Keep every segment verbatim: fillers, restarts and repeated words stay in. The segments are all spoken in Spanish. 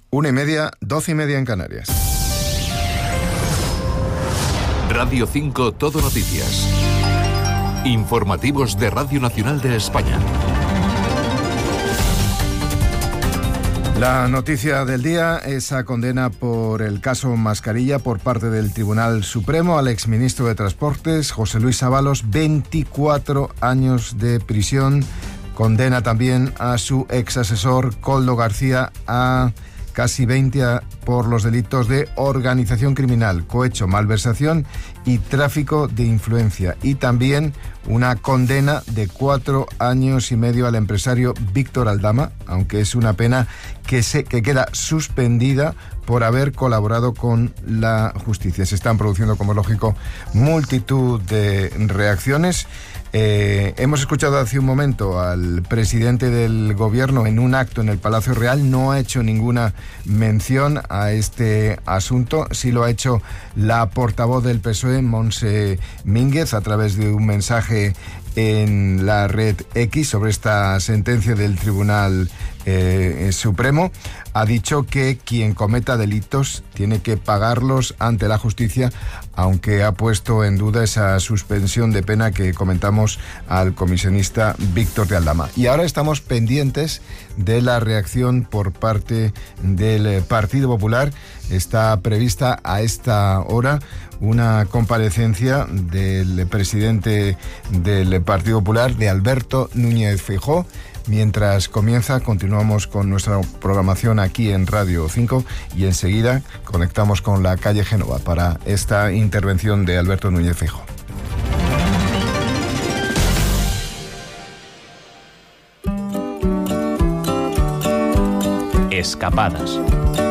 Una y media, doce y media en Canarias. Radio cinco Todo Noticias. Informativos de Radio Nacional de España. La noticia del día, esa condena por el caso Mascarilla por parte del Tribunal Supremo al exministro de Transportes, José Luis Ábalos, veinticuatro años de prisión. Condena también a su exasesor, Koldo García, a casi veinte por los delitos de organización criminal, cohecho, malversación y tráfico de influencia. Y también una condena de cuatro años y medio al empresario Víctor Aldama, aunque es una pena que, se, que queda suspendida por haber colaborado con la justicia. Se están produciendo, como es lógico, multitud de reacciones. Eh, hemos escuchado hace un momento al presidente del gobierno en un acto en el Palacio Real. No ha hecho ninguna mención a este asunto. Sí lo ha hecho la portavoz del P S O E, Montse Mínguez, a través de un mensaje en la red X sobre esta sentencia del Tribunal eh, Supremo. Ha dicho que quien cometa delitos tiene que pagarlos ante la justicia, aunque ha puesto en duda esa suspensión de pena que comentamos al comisionista Víctor de Aldama. Y ahora estamos pendientes de la reacción por parte del Partido Popular. Está prevista a esta hora una comparecencia del presidente del Partido Popular, de Alberto Núñez Feijóo. Mientras comienza, continuamos con nuestra programación aquí en Radio cinco y enseguida conectamos con la calle Génova para esta intervención de Alberto Núñez Feijóo. Escapadas.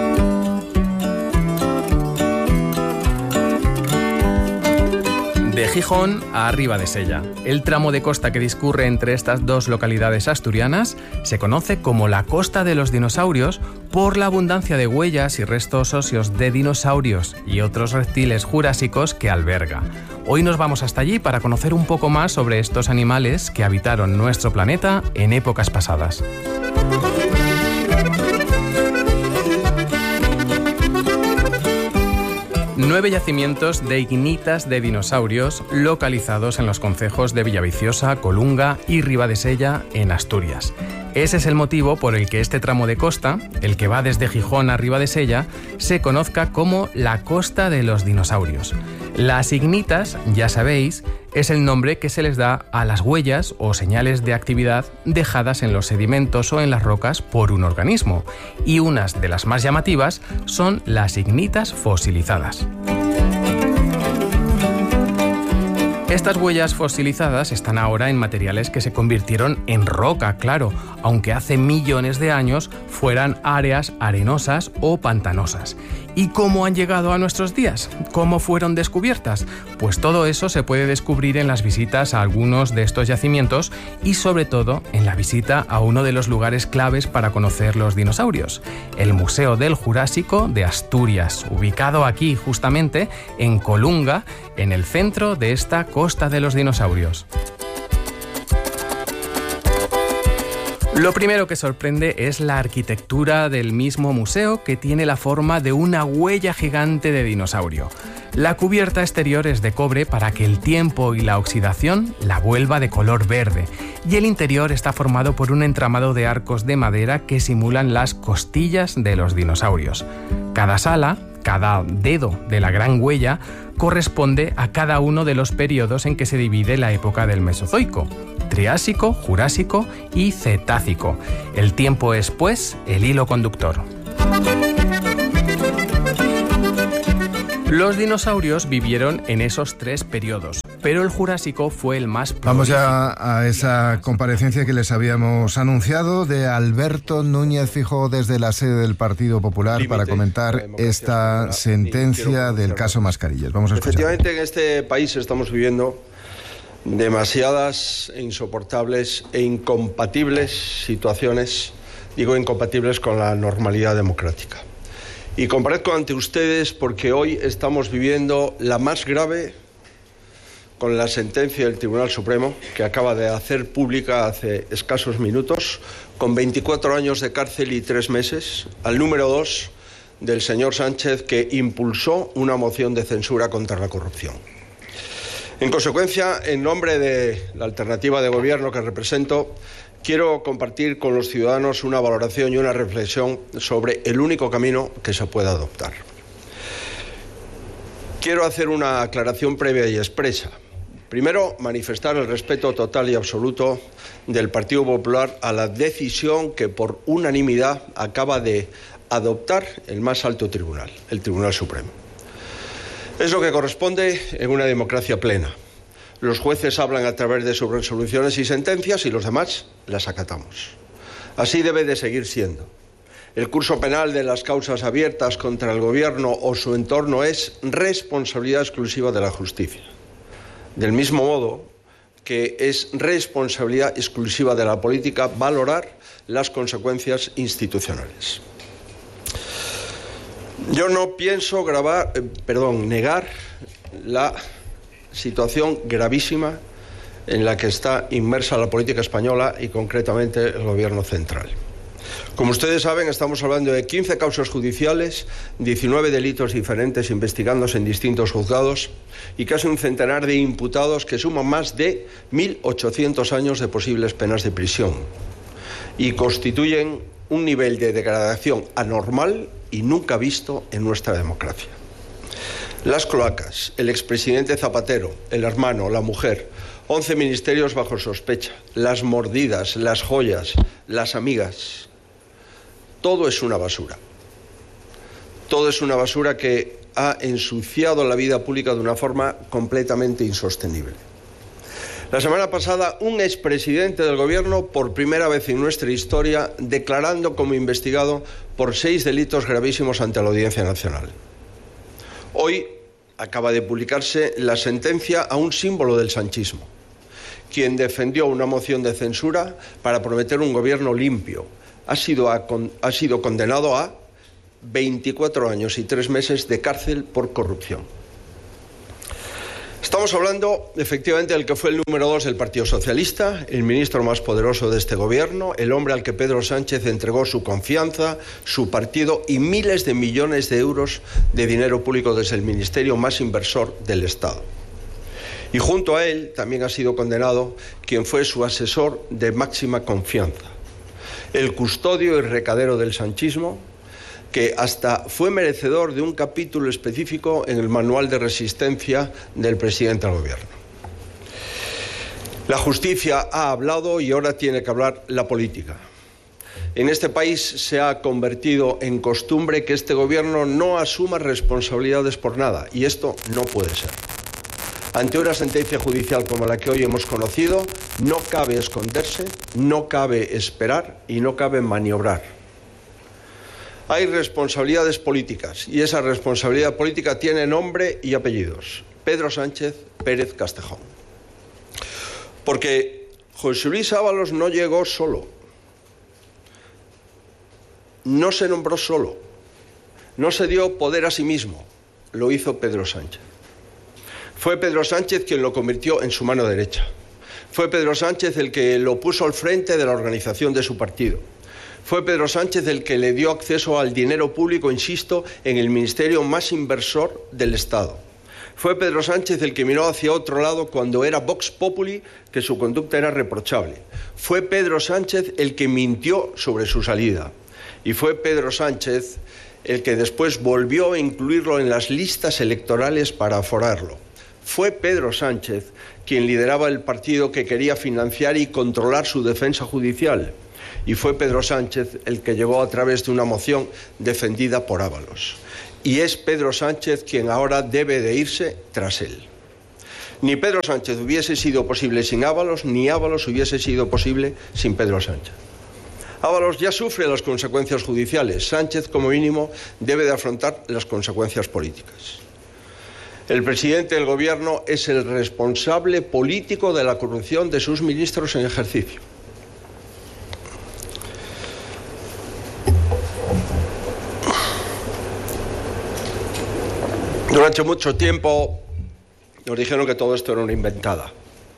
De Gijón a Ribadesella, el tramo de costa que discurre entre estas dos localidades asturianas se conoce como la Costa de los Dinosaurios por la abundancia de huellas y restos óseos de dinosaurios y otros reptiles jurásicos que alberga. Hoy nos vamos hasta allí para conocer un poco más sobre estos animales que habitaron nuestro planeta en épocas pasadas. Nueve yacimientos de ignitas de dinosaurios localizados en los concejos de Villaviciosa, Colunga y Ribadesella, en Asturias. Ese es el motivo por el que este tramo de costa, el que va desde Gijón a Ribadesella, se conozca como la Costa de los Dinosaurios. Las ignitas, ya sabéis, es el nombre que se les da a las huellas o señales de actividad dejadas en los sedimentos o en las rocas por un organismo, y unas de las más llamativas son las ignitas fosilizadas. Estas huellas fosilizadas están ahora en materiales que se convirtieron en roca, claro, aunque hace millones de años fueran áreas arenosas o pantanosas. ¿Y cómo han llegado a nuestros días? ¿Cómo fueron descubiertas? Pues todo eso se puede descubrir en las visitas a algunos de estos yacimientos y sobre todo en la visita a uno de los lugares claves para conocer los dinosaurios, el Museo del Jurásico de Asturias, ubicado aquí justamente en Colunga, en el centro de esta Costa de los Dinosaurios. Lo primero que sorprende es la arquitectura del mismo museo, que tiene la forma de una huella gigante de dinosaurio. La cubierta exterior es de cobre para que el tiempo y la oxidación la vuelva de color verde, y el interior está formado por un entramado de arcos de madera que simulan las costillas de los dinosaurios. Cada sala, cada dedo de la gran huella, corresponde a cada uno de los periodos en que se divide la época del Mesozoico: Triásico, Jurásico y Cetácico. El tiempo es, pues, el hilo conductor. Los dinosaurios vivieron en esos tres periodos, pero el Jurásico fue el más prolífico. Vamos ya a esa comparecencia que les habíamos anunciado de Alberto Núñez Feijóo desde la sede del Partido Popular para comentar esta sentencia del caso Mascarillas. Vamos a escuchar. Efectivamente, en este país estamos viviendo demasiadas e insoportables e incompatibles situaciones, digo incompatibles con la normalidad democrática. Y comparezco ante ustedes porque hoy estamos viviendo la más grave con la sentencia del Tribunal Supremo, que acaba de hacer pública hace escasos minutos, con veinticuatro años de cárcel y tres meses, al número dos del señor Sánchez, que impulsó una moción de censura contra la corrupción. En consecuencia, en nombre de la alternativa de gobierno que represento, quiero compartir con los ciudadanos una valoración y una reflexión sobre el único camino que se puede adoptar. Quiero hacer una aclaración previa y expresa. Primero, manifestar el respeto total y absoluto del Partido Popular a la decisión que por unanimidad acaba de adoptar el más alto tribunal, el Tribunal Supremo. Es lo que corresponde en una democracia plena. Los jueces hablan a través de sus resoluciones y sentencias y los demás las acatamos. Así debe de seguir siendo. El curso penal de las causas abiertas contra el Gobierno o su entorno es responsabilidad exclusiva de la justicia. Del mismo modo que es responsabilidad exclusiva de la política valorar las consecuencias institucionales. Yo no pienso grabar, eh, perdón, negar la situación gravísima en la que está inmersa la política española y concretamente el Gobierno central. Como ustedes saben, estamos hablando de quince causas judiciales, diecinueve delitos diferentes investigándose en distintos juzgados y casi un centenar de imputados que suman más de mil ochocientos años de posibles penas de prisión y constituyen un nivel de degradación anormal y nunca visto en nuestra democracia. Las cloacas, el expresidente Zapatero, el hermano, la mujer, once ministerios bajo sospecha, las mordidas, las joyas, las amigas. Todo es una basura. Todo es una basura que ha ensuciado la vida pública de una forma completamente insostenible. La semana pasada, un expresidente del Gobierno, por primera vez en nuestra historia, declarando como investigado por seis delitos gravísimos ante la Audiencia Nacional. Hoy acaba de publicarse la sentencia a un símbolo del sanchismo, quien defendió una moción de censura para prometer un gobierno limpio. Ha sido, a, ha sido condenado a veinticuatro años y tres meses de cárcel por corrupción. Estamos hablando, efectivamente, del que fue el número dos del Partido Socialista, el ministro más poderoso de este gobierno, el hombre al que Pedro Sánchez entregó su confianza, su partido y miles de millones de euros de dinero público desde el ministerio más inversor del Estado. Y junto a él también ha sido condenado quien fue su asesor de máxima confianza, el custodio y recadero del sanchismo, que hasta fue merecedor de un capítulo específico en el manual de resistencia del presidente al gobierno. La justicia ha hablado y ahora tiene que hablar la política. En este país se ha convertido en costumbre que este gobierno no asuma responsabilidades por nada, y esto no puede ser. Ante una sentencia judicial como la que hoy hemos conocido, no cabe esconderse, no cabe esperar y no cabe maniobrar. Hay responsabilidades políticas y esa responsabilidad política tiene nombre y apellidos. Pedro Sánchez Pérez Castejón. Porque José Luis Ábalos no llegó solo, no se nombró solo, no se dio poder a sí mismo, lo hizo Pedro Sánchez. Fue Pedro Sánchez quien lo convirtió en su mano derecha. Fue Pedro Sánchez el que lo puso al frente de la organización de su partido. Fue Pedro Sánchez el que le dio acceso al dinero público, insisto, en el ministerio más inversor del Estado. Fue Pedro Sánchez el que miró hacia otro lado cuando era Vox Populi, que su conducta era reprochable. Fue Pedro Sánchez el que mintió sobre su salida. Y fue Pedro Sánchez el que después volvió a incluirlo en las listas electorales para aforarlo. Fue Pedro Sánchez quien lideraba el partido que quería financiar y controlar su defensa judicial. Y fue Pedro Sánchez el que llegó a través de una moción defendida por Ábalos. Y es Pedro Sánchez quien ahora debe de irse tras él. Ni Pedro Sánchez hubiese sido posible sin Ábalos, ni Ábalos hubiese sido posible sin Pedro Sánchez. Ábalos ya sufre las consecuencias judiciales. Sánchez, como mínimo, debe de afrontar las consecuencias políticas. El presidente del gobierno es el responsable político de la corrupción de sus ministros en ejercicio. Durante mucho tiempo Nos dijeron que todo esto era una inventada.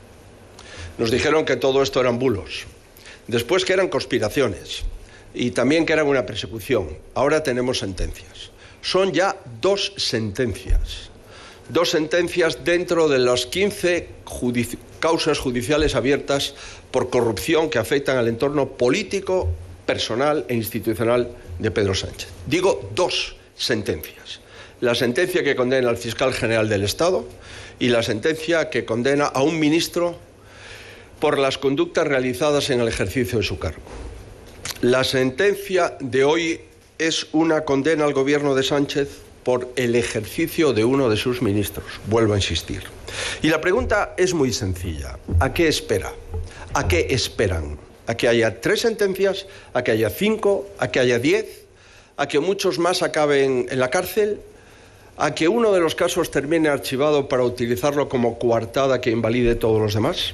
Nos dijeron que todo esto eran bulos. Después que eran conspiraciones. Y también que eran una persecución. Ahora tenemos sentencias. Son ya dos sentencias. Dos sentencias dentro de las quince judici- causas judiciales abiertas por corrupción que afectan al entorno político, personal e institucional de Pedro Sánchez. Digo dos sentencias. La sentencia que condena al fiscal general del Estado y la sentencia que condena a un ministro por las conductas realizadas en el ejercicio de su cargo. La sentencia de hoy es una condena al gobierno de Sánchez por el ejercicio de uno de sus ministros. Vuelvo a insistir. Y la pregunta es muy sencilla. ¿A qué espera? ¿A qué esperan? ¿A que haya tres sentencias? ¿A que haya cinco? ¿A que haya diez? ¿A que muchos más acaben en la cárcel? ¿A que uno de los casos termine archivado para utilizarlo como coartada que invalide todos los demás?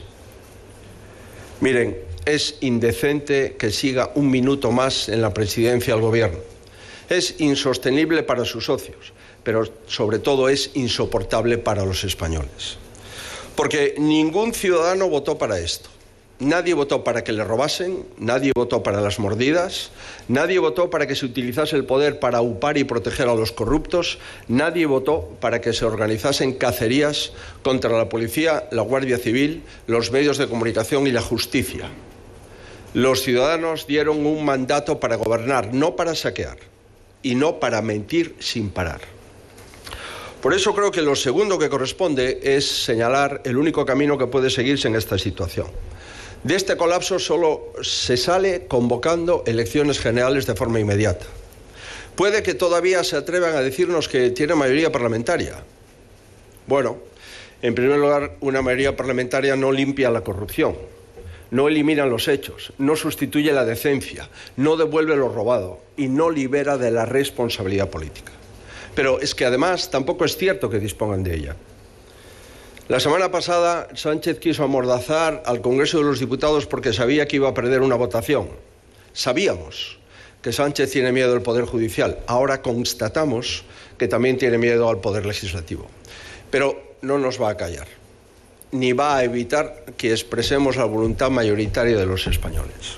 Miren, es indecente que siga un minuto más en la presidencia del gobierno. Es insostenible para sus socios, pero sobre todo es insoportable para los españoles. Porque ningún ciudadano votó para esto. Nadie votó para que le robasen, nadie votó para las mordidas, nadie votó para que se utilizase el poder para aupar y proteger a los corruptos, nadie votó para que se organizasen cacerías contra la policía, la Guardia Civil, los medios de comunicación y la justicia. Los ciudadanos dieron un mandato para gobernar, no para saquear y no para mentir sin parar. Por eso creo que lo segundo que corresponde es señalar el único camino que puede seguirse en esta situación. De este colapso solo se sale convocando elecciones generales de forma inmediata. Puede que todavía se atrevan a decirnos que tiene mayoría parlamentaria. Bueno, en primer lugar, una mayoría parlamentaria no limpia la corrupción, no elimina los hechos, no sustituye la decencia, no devuelve lo robado y no libera de la responsabilidad política. Pero es que además tampoco es cierto que dispongan de ella. La semana pasada Sánchez quiso amordazar al Congreso de los Diputados porque sabía que iba a perder una votación. Sabíamos que Sánchez tiene miedo al Poder Judicial. Ahora constatamos que también tiene miedo al Poder Legislativo. Pero no nos va a callar, ni va a evitar que expresemos la voluntad mayoritaria de los españoles.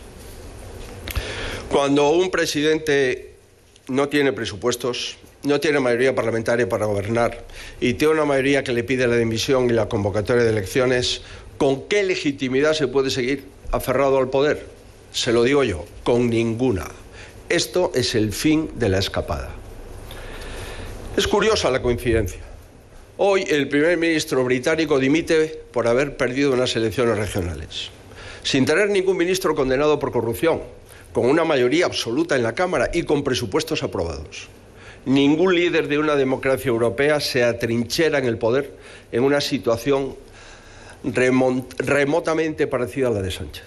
Cuando un presidente no tiene presupuestos, no tiene mayoría parlamentaria para gobernar y tiene una mayoría que le pide la dimisión y la convocatoria de elecciones, ¿con qué legitimidad se puede seguir aferrado al poder? Se lo digo yo, con ninguna. Esto es el fin de la escapada. Es curiosa la coincidencia. Hoy el primer ministro británico dimite por haber perdido unas elecciones regionales, sin tener ningún ministro condenado por corrupción, con una mayoría absoluta en la Cámara y con presupuestos aprobados. Ningún líder de una democracia europea se atrinchera en el poder en una situación remotamente parecida a la de Sánchez.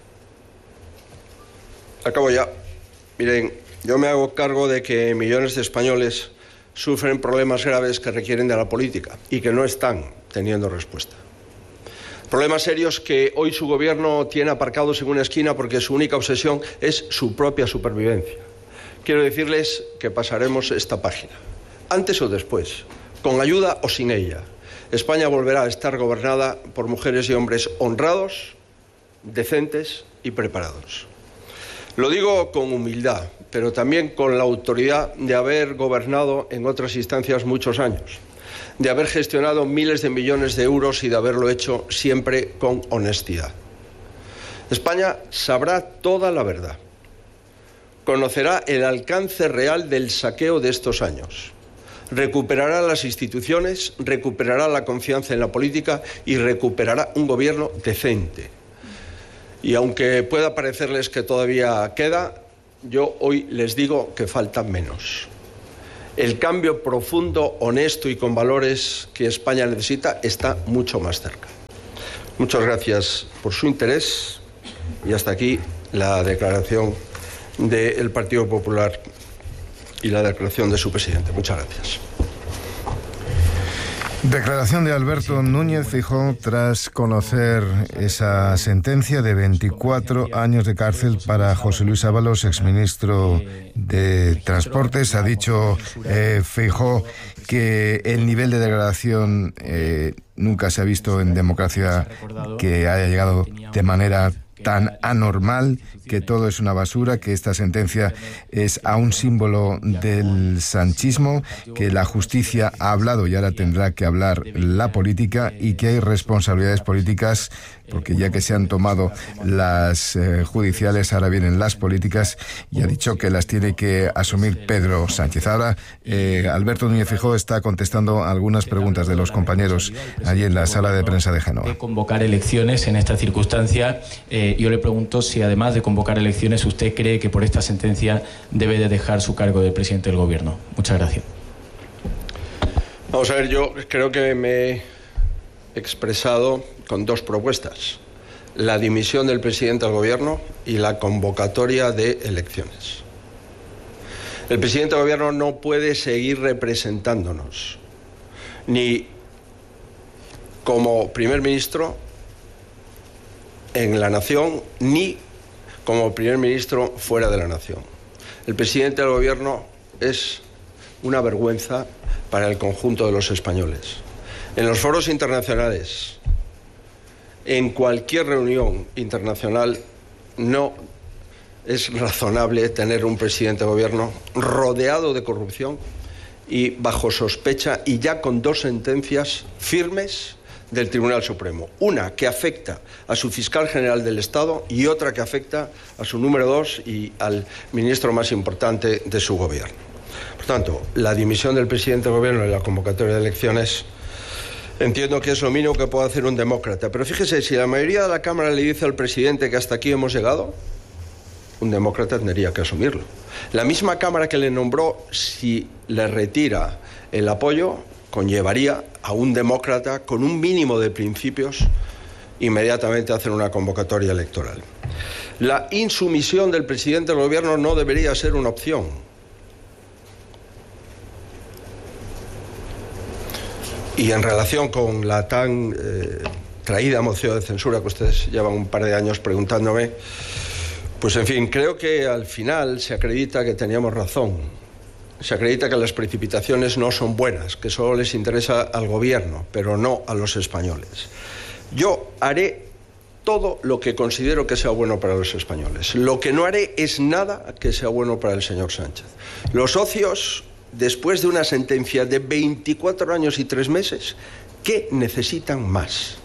Acabo ya. Miren, yo me hago cargo de que millones de españoles sufren problemas graves que requieren de la política y que no están teniendo respuesta. Problemas serios que hoy su gobierno tiene aparcados en una esquina porque su única obsesión es su propia supervivencia. Quiero decirles que pasaremos esta página, antes o después, con ayuda o sin ella. España volverá a estar gobernada por mujeres y hombres honrados, decentes y preparados. Lo digo con humildad, pero también con la autoridad de haber gobernado en otras instancias muchos años, de haber gestionado miles de millones de euros y de haberlo hecho siempre con honestidad. España sabrá toda la verdad. Conocerá el alcance real del saqueo de estos años. Recuperará las instituciones, recuperará la confianza en la política y recuperará un gobierno decente. Y aunque pueda parecerles que todavía queda, yo hoy les digo que falta menos. El cambio profundo, honesto y con valores que España necesita está mucho más cerca. Muchas gracias por su interés y hasta aquí la declaración del Partido Popular y la declaración de su presidente. Muchas gracias. Declaración de Alberto Núñez Feijóo tras conocer esa sentencia de veinticuatro años de cárcel para José Luis Ábalos, exministro de Transportes. Ha dicho eh, Feijóo que el nivel de degradación eh, nunca se ha visto en democracia, que haya llegado de manera tan anormal, que todo es una basura, que esta sentencia es a un símbolo del sanchismo, que la justicia ha hablado y ahora tendrá que hablar la política, y que hay responsabilidades políticas, porque ya que se han tomado las eh, judiciales, ahora vienen las políticas, y ha dicho que las tiene que asumir Pedro Sánchez. Ahora eh, Alberto Núñez Feijóo está contestando algunas preguntas de los compañeros allí en la sala de prensa de Génova. De convocar elecciones en esta circunstancia, eh, yo le pregunto si además de convocar elecciones usted cree que por esta sentencia debe de dejar su cargo de presidente del gobierno. Muchas gracias. Vamos a ver, yo creo que me he expresado con dos propuestas: la dimisión del presidente del gobierno y la convocatoria de elecciones. El presidente del gobierno no puede seguir representándonos, ni como primer ministro en la nación, ni como primer ministro fuera de la nación. El presidente del gobierno es una vergüenza para el conjunto de los españoles. En los foros internacionales, en cualquier reunión internacional, no es razonable tener un presidente de gobierno rodeado de corrupción y bajo sospecha, y ya con dos sentencias firmes del Tribunal Supremo. Una que afecta a su fiscal general del Estado y otra que afecta a su número dos y al ministro más importante de su gobierno. Por tanto, la dimisión del presidente del gobierno y la convocatoria de elecciones entiendo que es lo mínimo que puede hacer un demócrata. Pero fíjese, si la mayoría de la Cámara le dice al presidente que hasta aquí hemos llegado, un demócrata tendría que asumirlo. La misma Cámara que le nombró, si le retira el apoyo, conllevaría a un demócrata con un mínimo de principios inmediatamente hacer una convocatoria electoral. La insumisión del presidente del gobierno no debería ser una opción. Y en relación con la tan eh, traída moción de censura que ustedes llevan un par de años preguntándome, pues en fin, creo que al final se acredita que teníamos razón. Se acredita que las precipitaciones no son buenas, que solo les interesa al gobierno, pero no a los españoles. Yo haré todo lo que considero que sea bueno para los españoles. Lo que no haré es nada que sea bueno para el señor Sánchez. Los socios, después de una sentencia de veinticuatro años y tres meses, ¿qué necesitan más?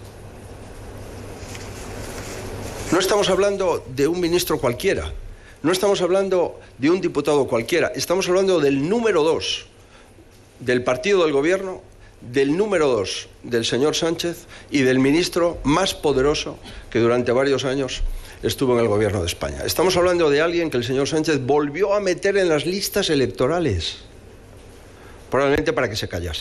No estamos hablando de un ministro cualquiera. No estamos hablando de un diputado cualquiera, estamos hablando del número dos del partido del gobierno, del número dos del señor Sánchez y del ministro más poderoso que durante varios años estuvo en el gobierno de España. Estamos hablando de alguien que el señor Sánchez volvió a meter en las listas electorales, probablemente para que se callase.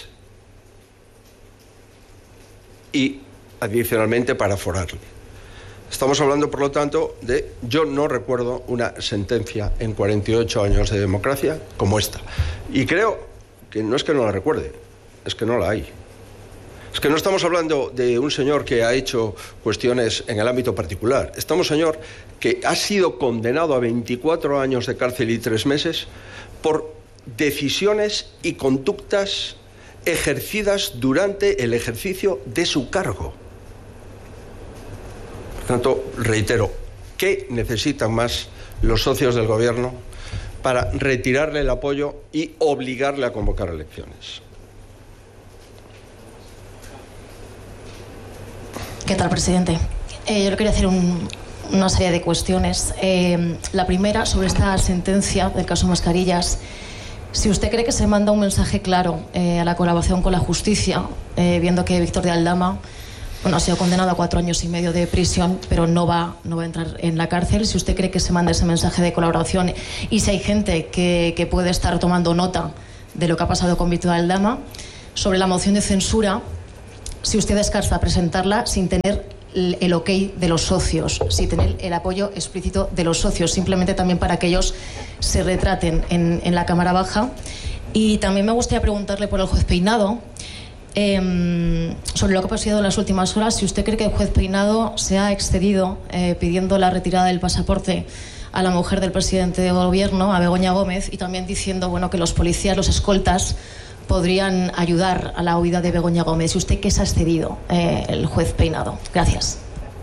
Y adicionalmente para forarle. Estamos hablando, por lo tanto, de... Yo no recuerdo una sentencia en cuarenta y ocho años de democracia como esta. Y creo que no es que no la recuerde, es que no la hay. Es que no estamos hablando de un señor que ha hecho cuestiones en el ámbito particular. Estamos, señor, que ha sido condenado a veinticuatro años de cárcel y tres meses por decisiones y conductas ejercidas durante el ejercicio de su cargo. Por tanto, reitero, ¿qué necesitan más los socios del gobierno para retirarle el apoyo y obligarle a convocar elecciones? ¿Qué tal, presidente? Eh, yo le quería hacer un, una serie de cuestiones. Eh, la primera, sobre esta sentencia del caso Mascarillas. Si usted cree que se manda un mensaje claro eh, a la colaboración con la justicia, eh, viendo que Víctor de Aldama bueno, ha sido condenado a cuatro años y medio de prisión, pero no va, no va a entrar en la cárcel. Si usted cree que se manda ese mensaje de colaboración y si hay gente que, que puede estar tomando nota de lo que ha pasado con Víctor de Aldama. Sobre la moción de censura, si usted descarta presentarla sin tener el, el ok de los socios, sin tener el apoyo explícito de los socios, simplemente también para que ellos se retraten en, en la Cámara Baja. Y también me gustaría preguntarle por el juez Peinado. Eh, sobre lo que ha pasado en las últimas horas, si usted cree que el juez Peinado se ha excedido eh, pidiendo la retirada del pasaporte a la mujer del presidente del gobierno, a Begoña Gómez, y también diciendo bueno, que los policías, los escoltas, podrían ayudar a la huida de Begoña Gómez. ¿Y usted qué se ha excedido eh, el juez Peinado? Gracias.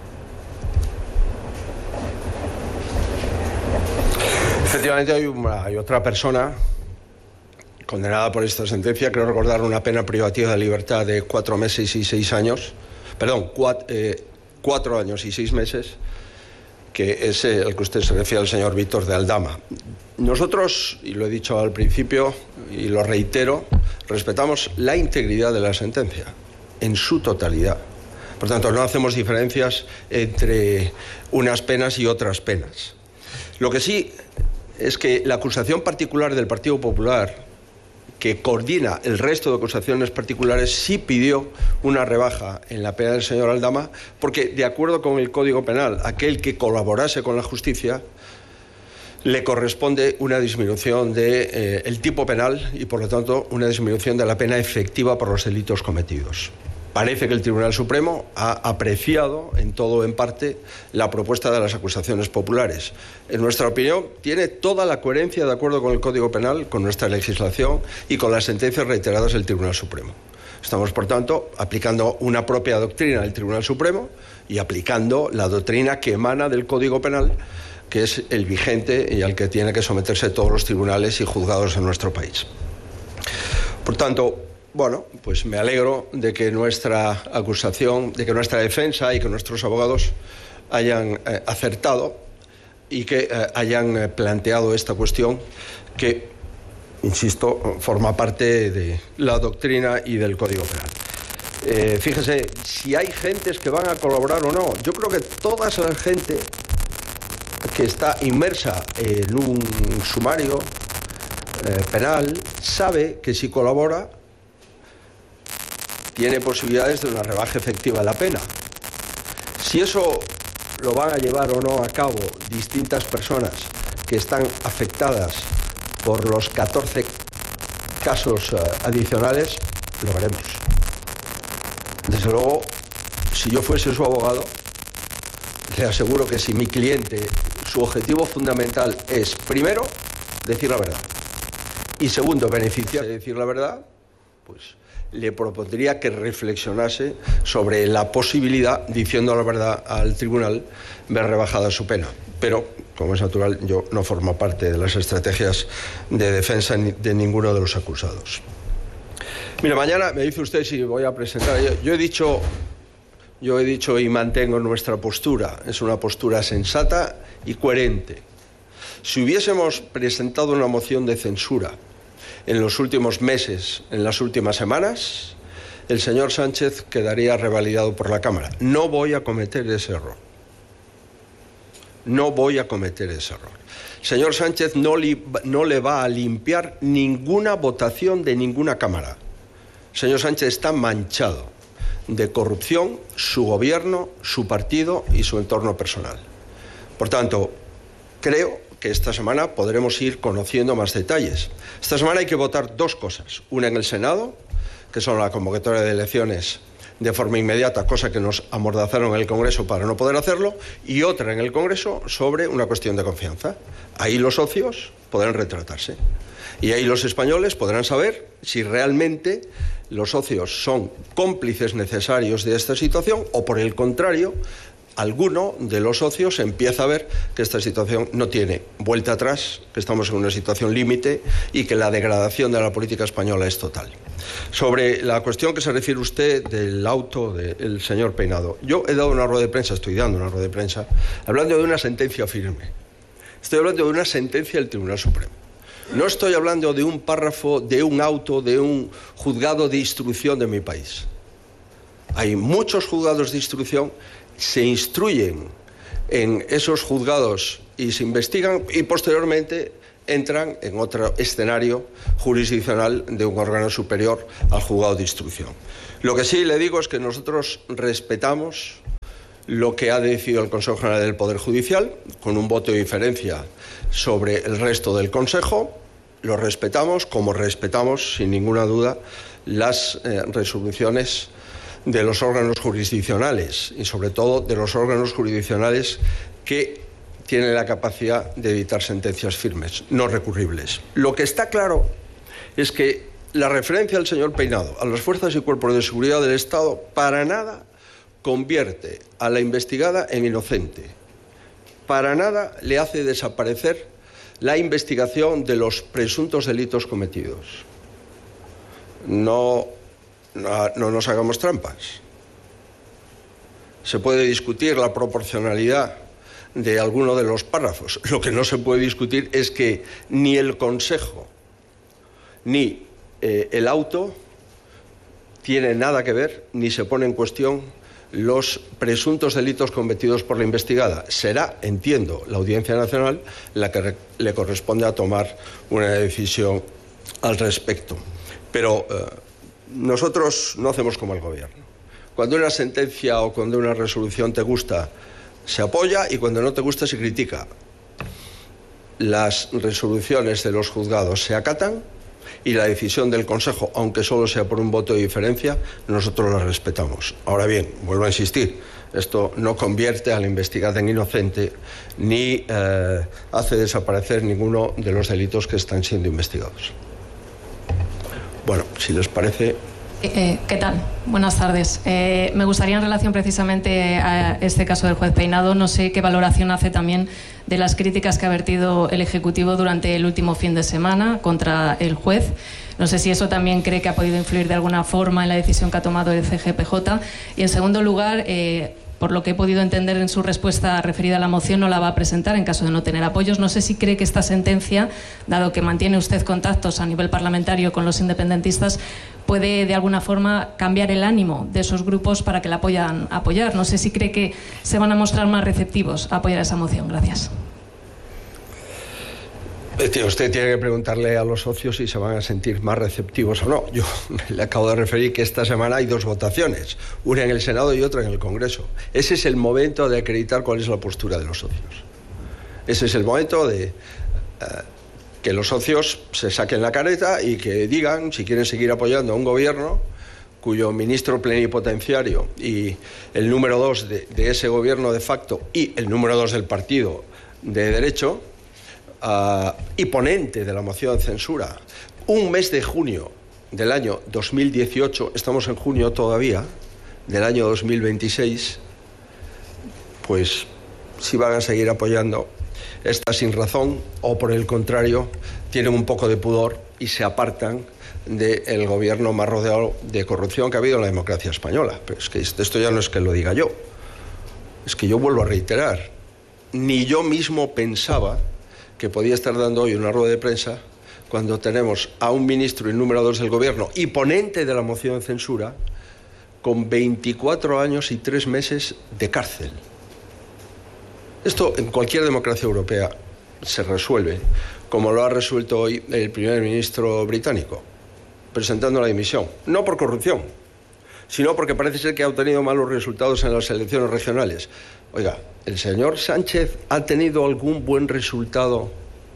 Efectivamente hay, una, hay otra persona condenada por esta sentencia, creo recordar una pena privativa de libertad de cuatro meses y seis años, perdón, cuatro, eh, cuatro años y seis meses, que es el que usted se refiere al señor Víctor de Aldama. Nosotros, y lo he dicho al principio y lo reitero, respetamos la integridad de la sentencia en su totalidad. Por tanto, no hacemos diferencias entre unas penas y otras penas. Lo que sí es que la acusación particular del Partido Popular, que coordina el resto de acusaciones particulares, sí pidió una rebaja en la pena del señor Aldama, porque de acuerdo con el Código Penal, aquel que colaborase con la justicia le corresponde una disminución del de, eh, tipo penal y, por lo tanto, una disminución de la pena efectiva por los delitos cometidos. Parece que el Tribunal Supremo ha apreciado, en todo o en parte, la propuesta de las acusaciones populares. En nuestra opinión, tiene toda la coherencia de acuerdo con el Código Penal, con nuestra legislación y con las sentencias reiteradas del Tribunal Supremo. Estamos, por tanto, aplicando una propia doctrina del Tribunal Supremo y aplicando la doctrina que emana del Código Penal, que es el vigente y al que tienen que someterse todos los tribunales y juzgados en nuestro país. Por tanto, bueno, pues me alegro de que nuestra acusación, de que nuestra defensa y que nuestros abogados hayan eh, acertado y que eh, hayan eh, planteado esta cuestión que, insisto, forma parte de la doctrina y del Código Penal. Eh, fíjese, si hay gentes que van a colaborar o no, yo creo que toda esa gente que está inmersa en un sumario eh, penal sabe que si colabora tiene posibilidades de una rebaja efectiva de la pena. Si eso lo van a llevar o no a cabo distintas personas que están afectadas por los catorce casos uh, adicionales, lo veremos. Desde luego, si yo fuese su abogado, le aseguro que si mi cliente, su objetivo fundamental es, primero, decir la verdad, y segundo, beneficiar de decir la verdad, pues le propondría que reflexionase sobre la posibilidad, diciendo la verdad al tribunal, de rebajada su pena. Pero, como es natural, yo no formo parte de las estrategias de defensa de ninguno de los acusados. Mira, mañana me dice usted si voy a presentar. Yo, yo he dicho, yo he dicho y mantengo nuestra postura. Es una postura sensata y coherente. Si hubiésemos presentado una moción de censura en los últimos meses, en las últimas semanas, el señor Sánchez quedaría revalidado por la Cámara. No voy a cometer ese error. No voy a cometer ese error. El señor Sánchez no, li, no le va a limpiar ninguna votación de ninguna Cámara. El señor Sánchez está manchado de corrupción, su gobierno, su partido y su entorno personal. Por tanto, creo que esta semana podremos ir conociendo más detalles. Esta semana hay que votar dos cosas. Una en el Senado, que son la convocatoria de elecciones de forma inmediata, cosa que nos amordazaron en el Congreso para no poder hacerlo, y otra en el Congreso sobre una cuestión de confianza. Ahí los socios podrán retratarse. Y ahí los españoles podrán saber si realmente los socios son cómplices necesarios de esta situación o, por el contrario, alguno de los socios empieza a ver que esta situación no tiene vuelta atrás, que estamos en una situación límite y que la degradación de la política española es total. Sobre la cuestión que se refiere usted del auto del señor Peinado, yo he dado una rueda de prensa, estoy dando una rueda de prensa, hablando de una sentencia firme. Estoy hablando de una sentencia del Tribunal Supremo. No estoy hablando de un párrafo, de un auto, de un juzgado de instrucción de mi país. Hay muchos juzgados de instrucción, se instruyen en esos juzgados y se investigan y posteriormente entran en otro escenario jurisdiccional de un órgano superior al juzgado de instrucción. Lo que sí le digo es que nosotros respetamos lo que ha decidido el Consejo General del Poder Judicial, con un voto de diferencia sobre el resto del Consejo. lo respetamos como respetamos, sin ninguna duda, las eh, resoluciones de los órganos jurisdiccionales y sobre todo de los órganos jurisdiccionales que tienen la capacidad de dictar sentencias firmes, no recurribles. Lo que está claro es que la referencia del señor Peinado a las fuerzas y cuerpos de seguridad del Estado para nada convierte a la investigada en inocente, para nada le hace desaparecer la investigación de los presuntos delitos cometidos. No, no, no nos hagamos trampas. Se puede discutir la proporcionalidad de alguno de los párrafos. Lo que no se puede discutir es que ni el Consejo ni eh, el auto tienen nada que ver, ni se pone en cuestión los presuntos delitos cometidos por la investigada. Será, entiendo, la Audiencia Nacional la que le corresponde a tomar una decisión al respecto. Pero eh, nosotros no hacemos como el Gobierno. Cuando una sentencia o cuando una resolución te gusta, se apoya, y cuando no te gusta, se critica. Las resoluciones de los juzgados se acatan y la decisión del Consejo, aunque solo sea por un voto de diferencia, nosotros la respetamos. Ahora bien, vuelvo a insistir, esto no convierte a la investigada en inocente ni eh, hace desaparecer ninguno de los delitos que están siendo investigados. Bueno, si les parece... Eh, ¿Qué tal? Buenas tardes. Eh, me gustaría, en relación precisamente a este caso del juez Peinado, no sé qué valoración hace también de las críticas que ha vertido el Ejecutivo durante el último fin de semana contra el juez. No sé si eso también cree que ha podido influir de alguna forma en la decisión que ha tomado el C G P J. Y, en segundo lugar, eh, por lo que he podido entender en su respuesta referida a la moción, no la va a presentar en caso de no tener apoyos. No sé si cree que esta sentencia, dado que mantiene usted contactos a nivel parlamentario con los independentistas, puede de alguna forma cambiar el ánimo de esos grupos para que la puedan apoyar. No sé si cree que se van a mostrar más receptivos a apoyar esa moción. Gracias. Usted tiene que preguntarle a los socios si se van a sentir más receptivos o no. Yo le acabo de referir que esta semana hay dos votaciones, una en el Senado y otra en el Congreso. Ese es el momento de acreditar cuál es la postura de los socios. Ese es el momento de... Uh, que los socios se saquen la careta y que digan si quieren seguir apoyando a un gobierno cuyo ministro plenipotenciario y el número dos de, de ese gobierno de facto y el número dos del partido de derecho uh, y ponente de la moción de censura, un mes de junio del año dos mil dieciocho, estamos en junio todavía, del año dos mil veintiséis, pues si van a seguir apoyando esta sin razón, o por el contrario, tienen un poco de pudor y se apartan del gobierno más rodeado de corrupción que ha habido en la democracia española. Pero es que esto ya no es que lo diga yo, es que yo vuelvo a reiterar, ni yo mismo pensaba que podía estar dando hoy una rueda de prensa cuando tenemos a un ministro y número dos del gobierno y ponente de la moción de censura con veinticuatro años y tres meses de cárcel. Esto en cualquier democracia europea se resuelve, como lo ha resuelto hoy el primer ministro británico, presentando la dimisión. No por corrupción, sino porque parece ser que ha obtenido malos resultados en las elecciones regionales. Oiga, ¿el señor Sánchez ha tenido algún buen resultado,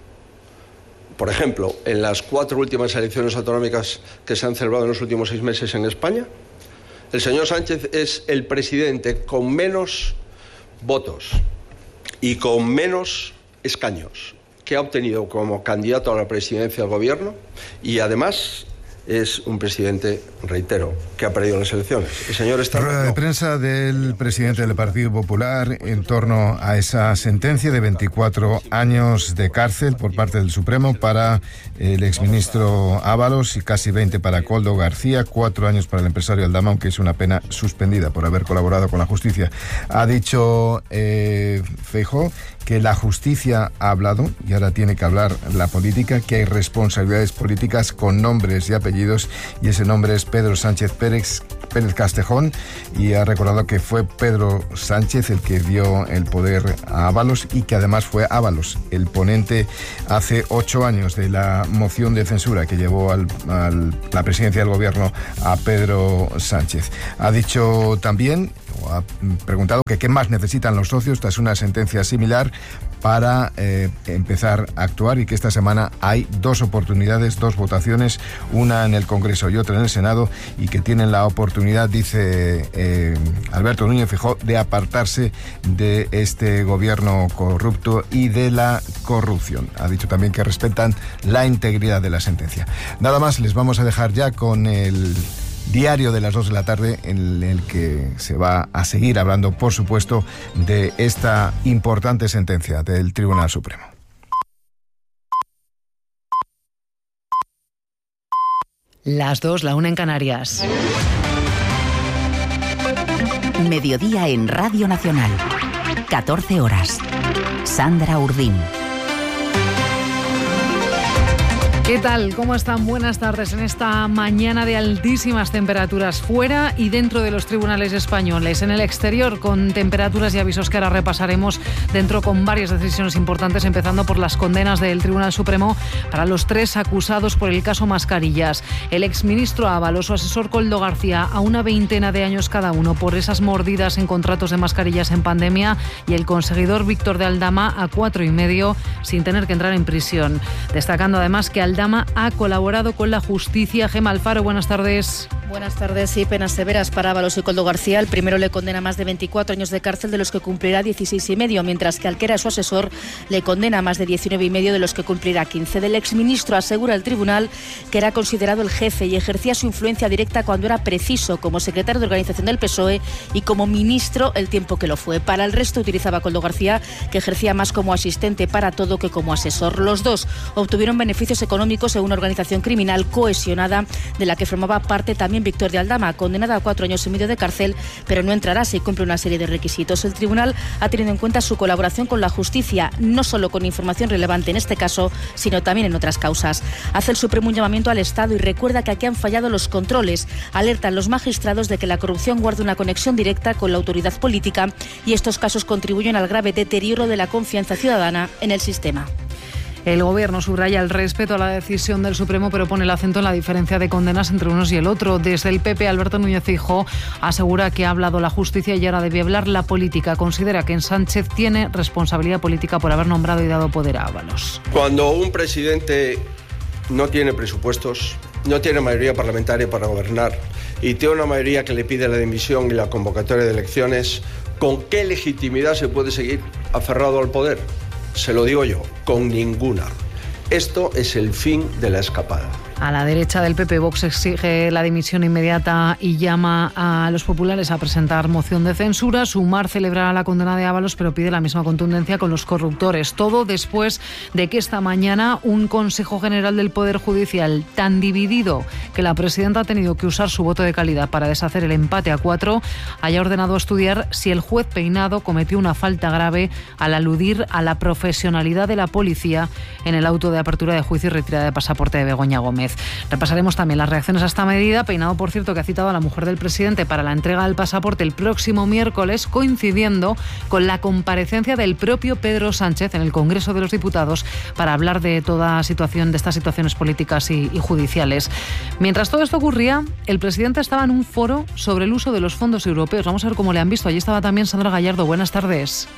por ejemplo, en las cuatro últimas elecciones autonómicas que se han celebrado en los últimos seis meses en España? El señor Sánchez es el presidente con menos votos y con menos escaños que ha obtenido como candidato a la presidencia del gobierno, y además es un presidente, reitero, que ha perdido las elecciones. El señor está... Rueda de prensa del presidente del Partido Popular en torno a esa sentencia de veinticuatro años de cárcel por parte del Supremo para el exministro Ábalos y casi veinte para Koldo García, cuatro años para el empresario Aldama, aunque es una pena suspendida por haber colaborado con la justicia. Ha dicho eh, Feijóo que la justicia ha hablado y ahora tiene que hablar la política, que hay responsabilidades políticas con nombres y apellidos, y ese nombre es Pedro Sánchez Pérez, Pérez Castejón, y ha recordado que fue Pedro Sánchez el que dio el poder a Ábalos y que además fue Ábalos el ponente hace ocho años de la moción de censura que llevó al, al, la presidencia del gobierno a Pedro Sánchez. Ha dicho también, o ha preguntado que qué más necesitan los socios tras una sentencia similar para eh, empezar a actuar, y que esta semana hay dos oportunidades, dos votaciones, una en el Congreso y otra en el Senado, y que tienen la oportunidad, dice eh, Alberto Núñez Feijóo, de apartarse de este gobierno corrupto y de la corrupción. Ha dicho también que respetan la integridad de la sentencia. Nada más, les vamos a dejar ya con el diario de las dos de la tarde, en el que se va a seguir hablando, por supuesto, de esta importante sentencia del Tribunal Supremo. Las dos, la una en Canarias. Mediodía en Radio Nacional. catorce horas. Sandra Urdín. ¿Qué tal? ¿Cómo están? Buenas tardes en esta mañana de altísimas temperaturas fuera y dentro de los tribunales españoles. En el exterior, con temperaturas y avisos que ahora repasaremos, dentro con varias decisiones importantes, empezando por las condenas del Tribunal Supremo para los tres acusados por el caso Mascarillas. El exministro Ábalos, su asesor Koldo García, a una veintena de años cada uno por esas mordidas en contratos de mascarillas en pandemia, y el conseguidor Víctor de Aldama a cuatro y medio sin tener que entrar en prisión. Destacando además que Aldama Aldama ha colaborado con la justicia. Gema Alfaro, buenas tardes. Buenas tardes. Sí, penas severas para Ábalos y Koldo García. El primero le condena más de veinticuatro años de cárcel, de los que cumplirá dieciséis y medio, mientras que al que era su asesor le condena más de diecinueve y medio, de los que cumplirá quince. Del exministro asegura el tribunal que era considerado el jefe y ejercía su influencia directa cuando era preciso, como secretario de organización del P S O E y como ministro el tiempo que lo fue. Para el resto utilizaba Koldo García, que ejercía más como asistente para todo que como asesor. Los dos obtuvieron beneficios económicos en una organización criminal cohesionada, de la que formaba parte también Víctor de Aldama, condenada a cuatro años y medio de cárcel, pero no entrará si cumple una serie de requisitos. El tribunal ha tenido en cuenta su colaboración con la justicia, no solo con información relevante en este caso, sino también en otras causas. Hace el Supremo un llamamiento al Estado y recuerda que aquí han fallado los controles. Alertan los magistrados de que la corrupción guarda una conexión directa con la autoridad política, y estos casos contribuyen al grave deterioro de la confianza ciudadana en el sistema. El Gobierno subraya el respeto a la decisión del Supremo, pero pone el acento en la diferencia de condenas entre unos y el otro. Desde el P P, Alberto Núñez Feijóo asegura que ha hablado la justicia y ahora debe hablar la política. Considera que Sánchez tiene responsabilidad política por haber nombrado y dado poder a Ábalos. Cuando un presidente no tiene presupuestos, no tiene mayoría parlamentaria para gobernar y tiene una mayoría que le pide la dimisión y la convocatoria de elecciones, ¿con qué legitimidad se puede seguir aferrado al poder? Se lo digo yo, con ninguna. Esto es el fin de la escapada. A la derecha del P P, Vox exige la dimisión inmediata y llama a los populares a presentar moción de censura. Sumar celebrará la condena de Ábalos, pero pide la misma contundencia con los corruptores. Todo después de que esta mañana un Consejo General del Poder Judicial, tan dividido que la presidenta ha tenido que usar su voto de calidad para deshacer el empate a cuatro, haya ordenado estudiar si el juez Peinado cometió una falta grave al aludir a la profesionalidad de la policía en el auto de apertura de juicio y retirada de pasaporte de Begoña Gómez. Repasaremos también las reacciones a esta medida. Peinado, por cierto, que ha citado a la mujer del presidente para la entrega del pasaporte el próximo miércoles, coincidiendo con la comparecencia del propio Pedro Sánchez en el Congreso de los Diputados para hablar de toda situación, de estas situaciones políticas y, y judiciales. Mientras todo esto ocurría, el presidente estaba en un foro sobre el uso de los fondos europeos. Vamos a ver cómo le han visto. Allí estaba también Sandra Gallardo. Buenas tardes.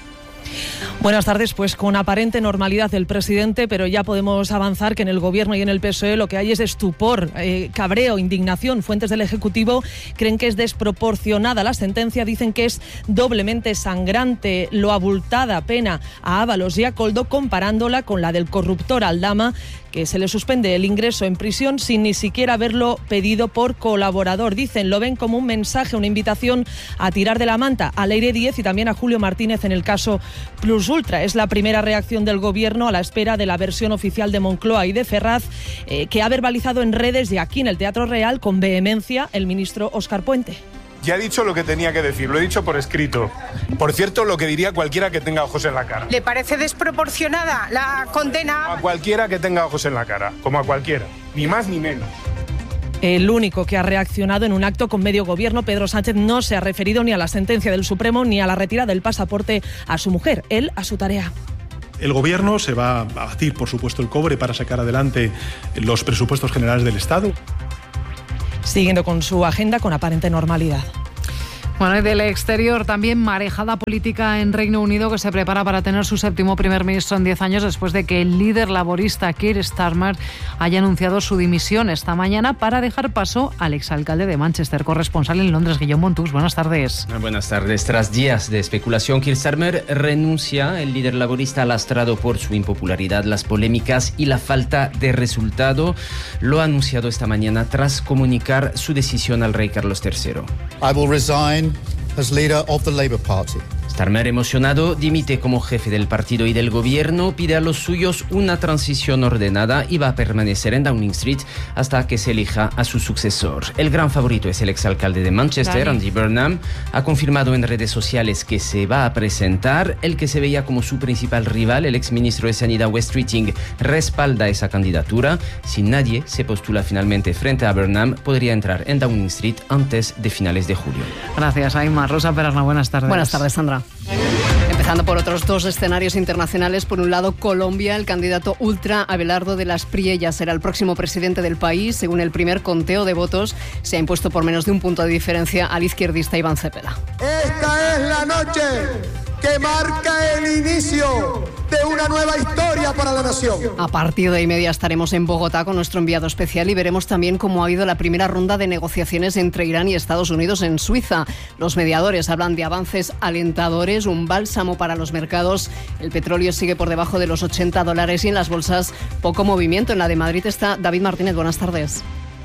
Buenas tardes. Pues con aparente normalidad el presidente, pero ya podemos avanzar que en el Gobierno y en el P S O E lo que hay es estupor, eh, cabreo, indignación. Fuentes del Ejecutivo creen que es desproporcionada la sentencia, dicen que es doblemente sangrante, lo abultada pena a Ábalos y a Koldo, comparándola con la del corruptor Aldama, que se le suspende el ingreso en prisión sin ni siquiera haberlo pedido por colaborador. Dicen, lo ven como un mensaje, una invitación a tirar de la manta a Leire Díez y también a Julio Martínez en el caso Plus Ultra. Es la primera reacción del Gobierno a la espera de la versión oficial de Moncloa y de Ferraz, eh, que ha verbalizado en redes y aquí en el Teatro Real con vehemencia el ministro Óscar Puente. Ya he dicho lo que tenía que decir, lo he dicho por escrito. Por cierto, lo que diría cualquiera que tenga ojos en la cara. ¿Le parece desproporcionada la condena? A cualquiera que tenga ojos en la cara, como a cualquiera, ni más ni menos. El único que ha reaccionado en un acto con medio Gobierno, Pedro Sánchez, no se ha referido ni a la sentencia del Supremo ni a la retirada del pasaporte a su mujer, él a su tarea. El Gobierno se va a batir, por supuesto, el cobre para sacar adelante los presupuestos generales del Estado. Siguiendo con su agenda con aparente normalidad. Bueno, y del exterior también marejada política en Reino Unido, que se prepara para tener su séptimo primer ministro en diez años después de que el líder laborista Keir Starmer haya anunciado su dimisión esta mañana para dejar paso al exalcalde de Manchester. Corresponsal en Londres, Guillaume Montux. Buenas tardes. Buenas tardes. Tras días de especulación, Keir Starmer renuncia. El líder laborista, lastrado por su impopularidad, las polémicas y la falta de resultado, lo ha anunciado esta mañana tras comunicar su decisión al rey Carlos tercero. I will resign as leader of the Labour Party. Starmer, emocionado, dimite como jefe del partido y del gobierno, pide a los suyos una transición ordenada y va a permanecer en Downing Street hasta que se elija a su sucesor. El gran favorito es el exalcalde de Manchester, Dale. Andy Burnham. Ha confirmado en redes sociales que se va a presentar. El que se veía como su principal rival, el exministro de Sanidad Wes Keating, respalda esa candidatura. Si nadie se postula finalmente frente a Burnham, podría entrar en Downing Street antes de finales de julio. Gracias, Aima. Rosa Perarna, buenas tardes. Buenas tardes, Sandra. Empezando por otros dos escenarios internacionales. Por un lado, Colombia. El candidato ultra Abelardo de las Priellas será el próximo presidente del país. Según el primer conteo de votos, se ha impuesto por menos de un punto de diferencia al izquierdista Iván Cepeda. Esta es la noche que marca el inicio de una nueva historia para la nación. A partir de ahí media estaremos en Bogotá con nuestro enviado especial y veremos también cómo ha ido la primera ronda de negociaciones entre Irán y Estados Unidos en Suiza. Los mediadores hablan de avances alentadores, un bálsamo para los mercados. El petróleo sigue por debajo de los ochenta dólares y en las bolsas poco movimiento. En la de Madrid está David Martínez. Buenas tardes.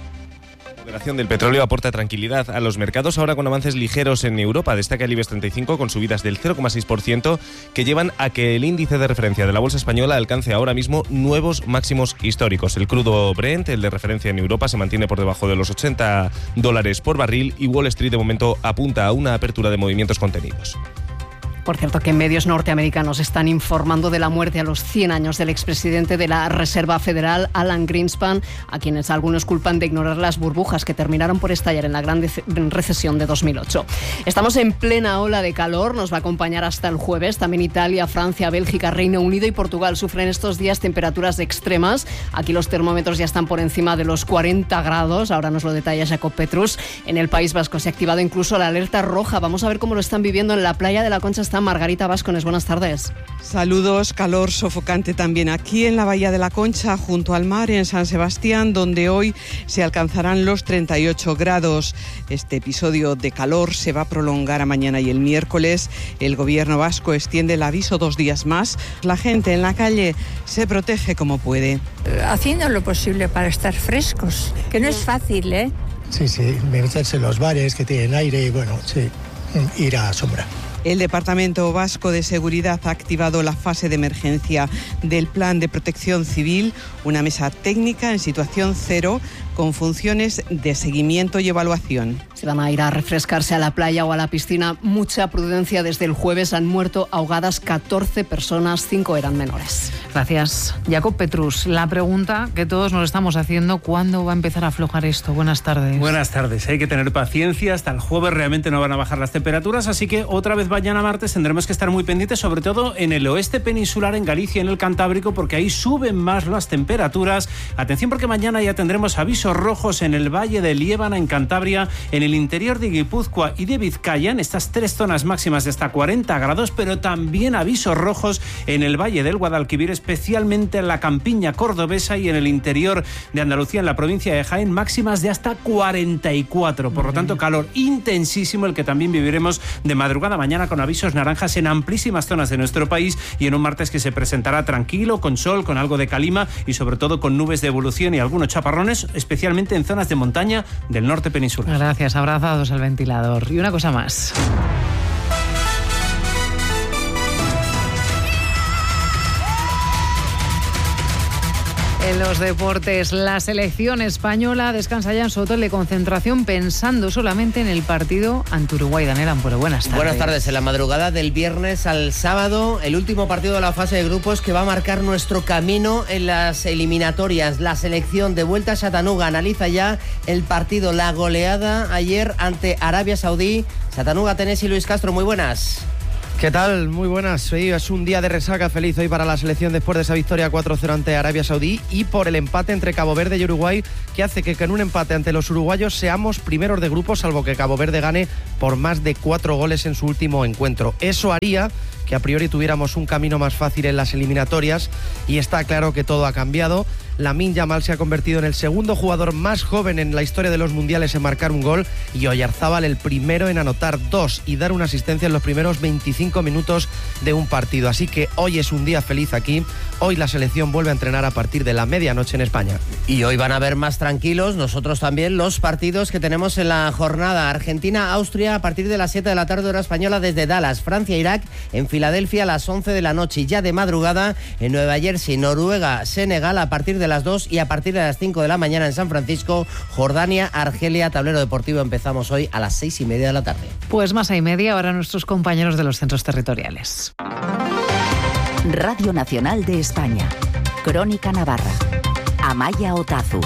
La moderación del petróleo aporta tranquilidad a los mercados, ahora con avances ligeros en Europa. Destaca el IBEX treinta y cinco con subidas del cero coma seis por ciento que llevan a que el índice de referencia de la bolsa española alcance ahora mismo nuevos máximos históricos. El crudo Brent, el de referencia en Europa, se mantiene por debajo de los ochenta dólares por barril y Wall Street de momento apunta a una apertura de movimientos contenidos. Por cierto, que medios norteamericanos están informando de la muerte a los cien años del expresidente de la Reserva Federal, Alan Greenspan, a quienes algunos culpan de ignorar las burbujas que terminaron por estallar en la gran recesión de dos mil ocho. Estamos en plena ola de calor, nos va a acompañar hasta el jueves. También Italia, Francia, Bélgica, Reino Unido y Portugal sufren estos días temperaturas extremas. Aquí los termómetros ya están por encima de los cuarenta grados, ahora nos lo detalla Jacob Petrus. En el País Vasco se ha activado incluso la alerta roja. Vamos a ver cómo lo están viviendo en la playa de la Concha. Margarita Vascones, buenas tardes. Saludos, calor sofocante también aquí en la Bahía de la Concha, junto al mar, en San Sebastián, donde hoy se alcanzarán los treinta y ocho grados. Este episodio de calor se va a prolongar a mañana y el miércoles. El gobierno vasco extiende el aviso dos días más. La gente en la calle se protege como puede. Haciendo lo posible para estar frescos, que no es fácil, ¿eh? Sí, sí, meterse en los bares que tienen aire y bueno, sí, ir a sombra. El Departamento Vasco de Seguridad ha activado la fase de emergencia del Plan de Protección Civil, una mesa técnica en situación cero con funciones de seguimiento y evaluación. Se van a ir a refrescarse a la playa o a la piscina. Mucha prudencia. Desde el jueves han muerto ahogadas catorce personas, cinco eran menores. Gracias. Jacob Petrus, la pregunta que todos nos estamos haciendo, ¿cuándo va a empezar a aflojar esto? Buenas tardes. Buenas tardes. Hay que tener paciencia. Hasta el jueves realmente no van a bajar las temperaturas, así que otra vez mañana martes tendremos que estar muy pendientes, sobre todo en el oeste peninsular, en Galicia, en el Cantábrico, porque ahí suben más las temperaturas. Atención, porque mañana ya tendremos avisos rojos en el Valle de Liébana, en Cantabria, en el interior de Guipúzcoa y de Vizcaya, en estas tres zonas máximas de hasta cuarenta grados, pero también avisos rojos en el Valle del Guadalquivir, especialmente en la campiña cordobesa y en el interior de Andalucía, en la provincia de Jaén, máximas de hasta cuarenta y cuatro. Por lo tanto, calor intensísimo, el que también viviremos de madrugada mañana, con avisos naranjas en amplísimas zonas de nuestro país, y en un martes que se presentará tranquilo, con sol, con algo de calima y sobre todo con nubes de evolución y algunos chaparrones, especialmente en zonas de montaña del norte peninsular. Gracias, abrazados al ventilador. Y una cosa más. En los deportes, la selección española descansa ya en su hotel de concentración pensando solamente en el partido ante Uruguay. Daniel Ampuero, buenas tardes. Buenas tardes. En la madrugada del viernes al sábado, el último partido de la fase de grupos que va a marcar nuestro camino en las eliminatorias. La selección de vuelta a Chattanooga analiza ya el partido, la goleada ayer ante Arabia Saudí. Chattanooga, Tenés y Luis Castro, muy buenas. ¿Qué tal? Muy buenas. Hoy es un día de resaca feliz hoy para la selección después de esa victoria cuatro cero ante Arabia Saudí y por el empate entre Cabo Verde y Uruguay, que hace que con un empate ante los uruguayos seamos primeros de grupo, salvo que Cabo Verde gane por más de cuatro goles en su último encuentro. Eso haría que a priori tuviéramos un camino más fácil en las eliminatorias y está claro que todo ha cambiado. Lamine Yamal se ha convertido en el segundo jugador más joven en la historia de los mundiales en marcar un gol y Oyarzábal el primero en anotar dos y dar una asistencia en los primeros veinticinco minutos de un partido. Así que hoy es un día feliz aquí. Hoy la selección vuelve a entrenar a partir de la medianoche en España. Y hoy van a ver más tranquilos, nosotros también, los partidos que tenemos en la jornada. Argentina-Austria a partir de las siete de la tarde hora española desde Dallas. Francia-Irak en Filadelfia a las once de la noche y ya de madrugada en Nueva Jersey. Noruega-Senegal a partir de las dos y a partir de las cinco de la mañana en San Francisco, Jordania-Argelia. Tablero deportivo empezamos hoy a las seis y media de la tarde. Pues más y media ahora nuestros compañeros de los centros territoriales. Radio Nacional de España. Crónica Navarra. Amaya Otazu.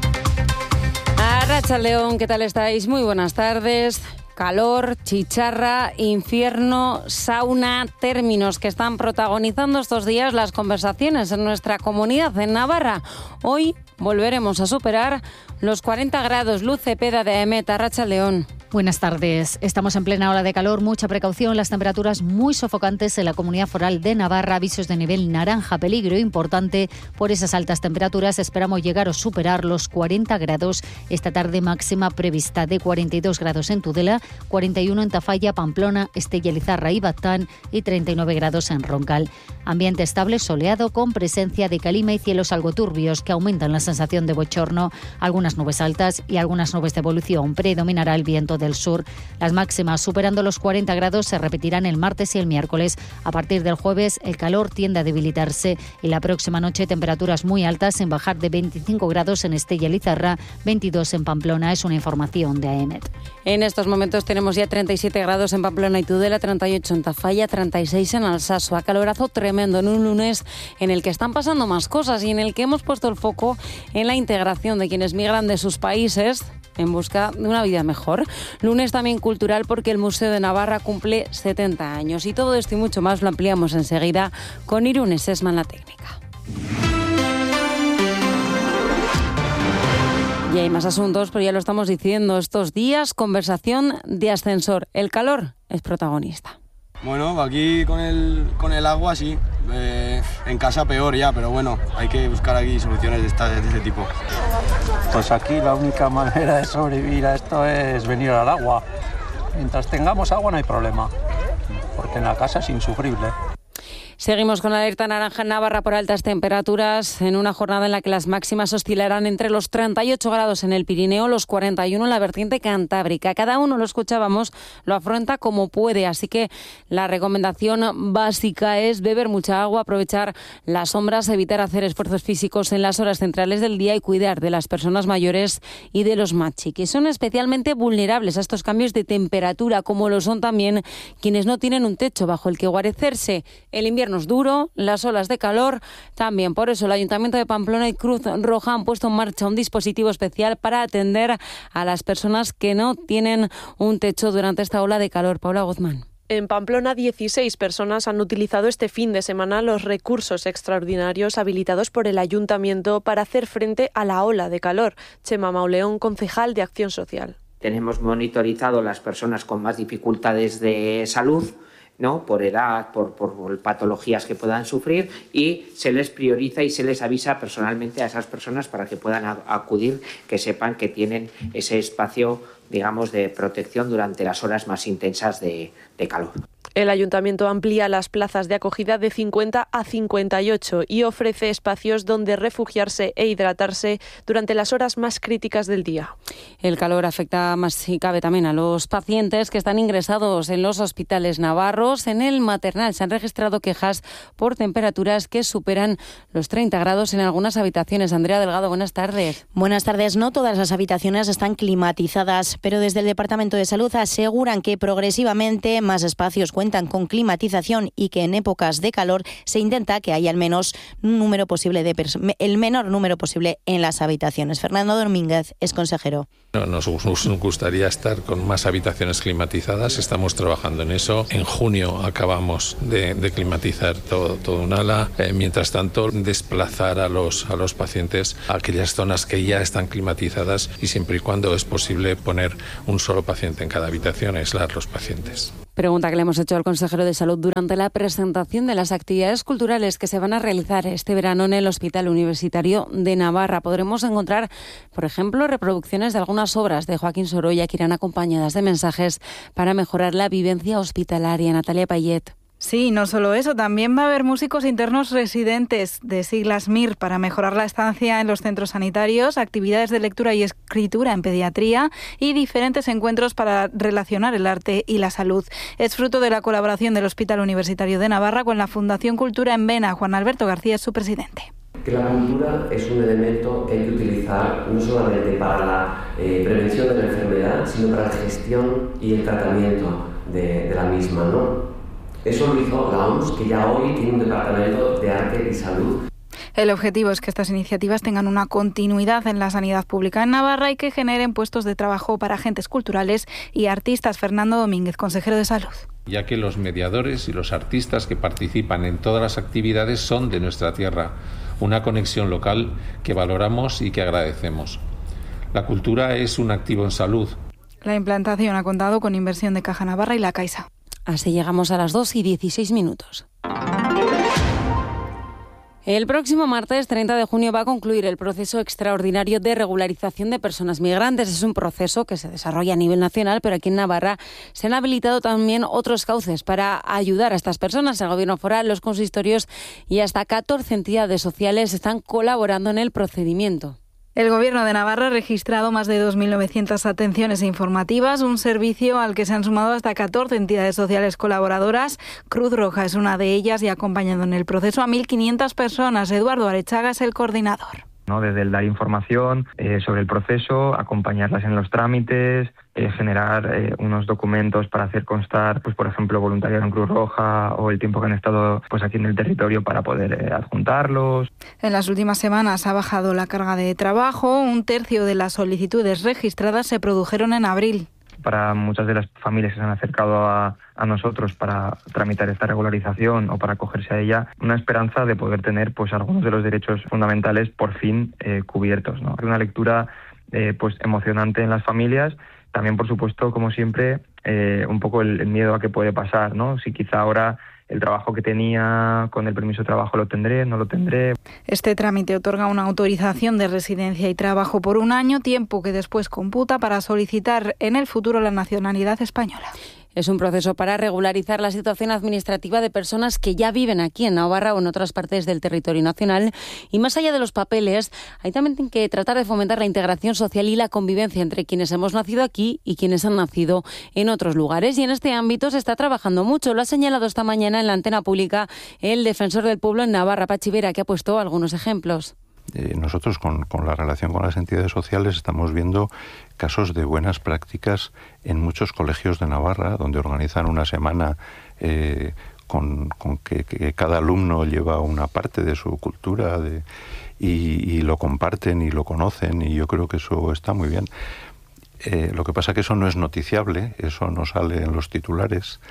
Arratsaldeon, ¿qué tal estáis? Muy buenas tardes. Calor, chicharra, infierno, sauna, términos que están protagonizando estos días las conversaciones en nuestra comunidad en Navarra. Hoy volveremos a superar los cuarenta grados. Luz Cepeda de Aemet, Arratsaldeon. Buenas tardes. Estamos en plena ola de calor, mucha precaución, las temperaturas muy sofocantes en la Comunidad Foral de Navarra, avisos de nivel naranja, peligro importante por esas altas temperaturas. Esperamos llegar o superar los cuarenta grados esta tarde, máxima prevista de cuarenta y dos grados en Tudela, cuarenta y uno en Tafalla, Pamplona, Estella Lizarra y Baztán y treinta y nueve grados en Roncal. Ambiente estable, soleado, con presencia de calima y cielos algo turbios que aumentan la sensación de bochorno, algunas nubes altas y algunas nubes de evolución. Predominará el viento del sur. Las máximas superando los cuarenta grados se repetirán el martes y el miércoles. A partir del jueves el calor tiende a debilitarse y la próxima noche temperaturas muy altas sin bajar de veinticinco grados en Estella Lizarra, veintidós en Pamplona. Es una información de Aemet. En estos momentos tenemos ya treinta y siete grados en Pamplona y Tudela, treinta y ocho en Tafalla, treinta y seis en Alsasua. Calorazo tremendo en un lunes en el que están pasando más cosas y en el que hemos puesto el foco en la integración de quienes migran de sus países en busca de una vida mejor. Lunes también cultural porque el Museo de Navarra cumple setenta años. Y todo esto y mucho más lo ampliamos enseguida con Irune Sesma en la técnica. Y hay más asuntos, pero ya lo estamos diciendo estos días. Conversación de ascensor. El calor es protagonista. Bueno, aquí con el, con el agua sí, eh, en casa peor ya, pero bueno, hay que buscar aquí soluciones de, esta, de este tipo. Pues aquí la única manera de sobrevivir a esto es venir al agua. Mientras tengamos agua no hay problema, porque en la casa es insufrible. Seguimos con la alerta naranja en Navarra por altas temperaturas en una jornada en la que las máximas oscilarán entre los treinta y ocho grados en el Pirineo, los cuarenta y uno en la vertiente cantábrica. Cada uno, lo escuchábamos, lo afronta como puede, así que la recomendación básica es beber mucha agua, aprovechar las sombras, evitar hacer esfuerzos físicos en las horas centrales del día y cuidar de las personas mayores y de los más chiquis. Son especialmente vulnerables a estos cambios de temperatura, como lo son también quienes no tienen un techo bajo el que guarecerse. El invierno es duro, las olas de calor también. Por eso el Ayuntamiento de Pamplona y Cruz Roja han puesto en marcha un dispositivo especial para atender a las personas que no tienen un techo durante esta ola de calor. Paula Guzmán. En Pamplona, dieciséis personas han utilizado este fin de semana los recursos extraordinarios habilitados por el Ayuntamiento para hacer frente a la ola de calor. Chema Mauleón, concejal de Acción Social. Tenemos monitorizado las personas con más dificultades de salud, ¿no? Por edad, por, por patologías que puedan sufrir, y se les prioriza y se les avisa personalmente a esas personas para que puedan a, acudir, que sepan que tienen ese espacio, digamos, de protección durante las horas más intensas de, de calor. El Ayuntamiento amplía las plazas de acogida de cincuenta a cincuenta y ocho y ofrece espacios donde refugiarse e hidratarse durante las horas más críticas del día. El calor afecta más si cabe también a los pacientes que están ingresados en los hospitales navarros. En el maternal se han registrado quejas por temperaturas que superan los treinta grados en algunas habitaciones. Andrea Delgado, buenas tardes. Buenas tardes. No todas las habitaciones están climatizadas, pero desde el Departamento de Salud aseguran que progresivamente más espacios cuentan cuentan con climatización y que en épocas de calor se intenta que haya al menos un número posible de el menor número posible en las habitaciones. Fernando Domínguez es consejero. Nos gustaría estar con más habitaciones climatizadas, estamos trabajando en eso. En junio acabamos de, de climatizar todo, todo un ala. Eh, mientras tanto, desplazar a los, a los pacientes a aquellas zonas que ya están climatizadas y siempre y cuando es posible poner un solo paciente en cada habitación, aislar los pacientes. Pregunta que le hemos hecho al consejero de Salud durante la presentación de las actividades culturales que se van a realizar este verano en el Hospital Universitario de Navarra. Podremos encontrar, por ejemplo, reproducciones de algunas obras de Joaquín Sorolla que irán acompañadas de mensajes para mejorar la vivencia hospitalaria. Natalia Payet. Sí, no solo eso, también va a haber músicos internos residentes de siglas M I R para mejorar la estancia en los centros sanitarios, actividades de lectura y escritura en pediatría y diferentes encuentros para relacionar el arte y la salud. Es fruto de la colaboración del Hospital Universitario de Navarra con la Fundación Cultura en Vena. Juan Alberto García es su presidente. Que la cultura es un elemento que hay que utilizar no solamente para la eh, prevención de la enfermedad, sino para la gestión y el tratamiento de, de la misma, ¿no? Eso lo hizo la O M S, que ya hoy tiene un departamento de arte y salud. El objetivo es que estas iniciativas tengan una continuidad en la sanidad pública en Navarra y que generen puestos de trabajo para agentes culturales y artistas. Fernando Domínguez, consejero de Salud. Ya que los mediadores y los artistas que participan en todas las actividades son de nuestra tierra, una conexión local que valoramos y que agradecemos. La cultura es un activo en salud. La implantación ha contado con inversión de Caja Navarra y la Caixa. Así llegamos a las dos y dieciséis minutos. El próximo martes treinta de junio va a concluir el proceso extraordinario de regularización de personas migrantes. Es un proceso que se desarrolla a nivel nacional, pero aquí en Navarra se han habilitado también otros cauces para ayudar a estas personas. El Gobierno foral, los consistorios y hasta catorce entidades sociales están colaborando en el procedimiento. El Gobierno de Navarra ha registrado más de dos mil novecientas atenciones informativas, un servicio al que se han sumado hasta catorce entidades sociales colaboradoras. Cruz Roja es una de ellas y ha acompañado en el proceso a mil quinientas personas. Eduardo Arechaga es el coordinador. ¿no? Desde el dar información eh, sobre el proceso, acompañarlas en los trámites, eh, generar eh, unos documentos para hacer constar, pues por ejemplo, voluntariado en Cruz Roja o el tiempo que han estado pues aquí en el territorio para poder eh, adjuntarlos. En las últimas semanas ha bajado la carga de trabajo. Un tercio de las solicitudes registradas se produjeron en abril. Para muchas de las familias que se han acercado a, a nosotros para tramitar esta regularización o para acogerse a ella, una esperanza de poder tener pues algunos de los derechos fundamentales por fin eh, cubiertos, ¿no? Una lectura eh, pues emocionante en las familias. También, por supuesto, como siempre, eh, un poco el, el miedo a qué puede pasar, ¿no? Si quizá ahora el trabajo que tenía con el permiso de trabajo lo tendré, no lo tendré. Este trámite otorga una autorización de residencia y trabajo por un año, tiempo que después computa para solicitar en el futuro la nacionalidad española. Es un proceso para regularizar la situación administrativa de personas que ya viven aquí en Navarra o en otras partes del territorio nacional. Y más allá de los papeles, hay también que tratar de fomentar la integración social y la convivencia entre quienes hemos nacido aquí y quienes han nacido en otros lugares. Y en este ámbito se está trabajando mucho. Lo ha señalado esta mañana en la antena pública el defensor del pueblo en Navarra, Pachi Vera, que ha puesto algunos ejemplos. Eh, nosotros con, con la relación con las entidades sociales estamos viendo casos de buenas prácticas en muchos colegios de Navarra, donde organizan una semana eh, con, con que, que cada alumno lleva una parte de su cultura de, y, y lo comparten y lo conocen, y yo creo que eso está muy bien. Eh, lo que pasa es que eso no es noticiable, eso no sale en los titulares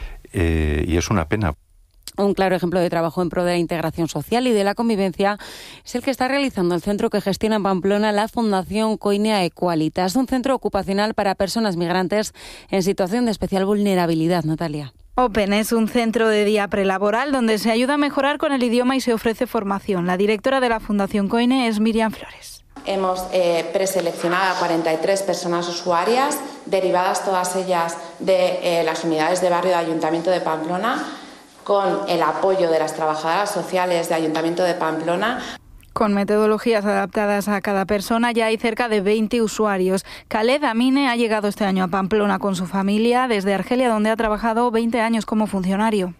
eh, y es una pena. Un claro ejemplo de trabajo en pro de la integración social y de la convivencia es el que está realizando el centro que gestiona en Pamplona la Fundación Coinea Equalitas, un centro ocupacional para personas migrantes en situación de especial vulnerabilidad. Natalia. Open es un centro de día prelaboral donde se ayuda a mejorar con el idioma y se ofrece formación. La directora de la Fundación Coine es Miriam Flores. Hemos eh, preseleccionado a cuarenta y tres personas usuarias, derivadas todas ellas de eh, las unidades de barrio del Ayuntamiento de Pamplona, con el apoyo de las trabajadoras sociales del Ayuntamiento de Pamplona. Con metodologías adaptadas a cada persona, ya hay cerca de veinte usuarios. Khaled Amine ha llegado este año a Pamplona con su familia desde Argelia, donde ha trabajado veinte años como funcionario.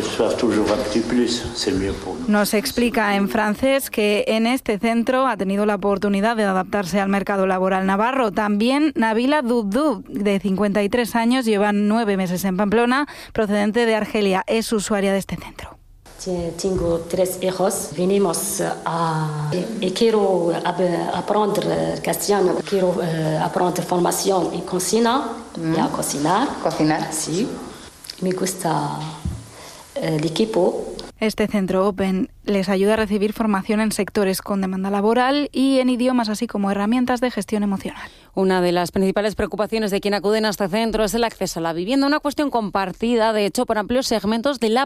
Nos explica en francés que en este centro ha tenido la oportunidad de adaptarse al mercado laboral navarro. También Nabila Doudou, de cincuenta y tres años, lleva nueve meses en Pamplona, procedente de Argelia. Es usuaria de este centro. Tengo tres hijos, venimos a... y quiero aprender castellano, quiero aprender formación en cocina, mm. y a cocinar. ¿Cocinar? Sí, me gusta el equipo. Este centro Open les ayuda a recibir formación en sectores con demanda laboral y en idiomas, así como herramientas de gestión emocional. Una de las principales preocupaciones de quien acuden a este centro es el acceso a la vivienda, una cuestión compartida, de hecho, por amplios segmentos de la